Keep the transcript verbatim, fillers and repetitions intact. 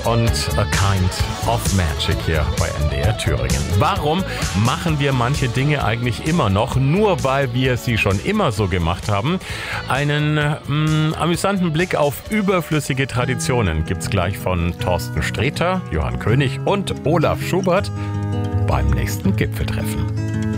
und A Kind of Magic hier bei N D R Thüringen. Warum machen wir manche Dinge eigentlich immer noch, nur weil wir sie schon immer so gemacht haben? Einen mh, amüsanten Blick auf überflüssige Traditionen gibt's gleich von Thorsten Sträter, Johann König und Olaf Schubert beim nächsten Gipfeltreffen.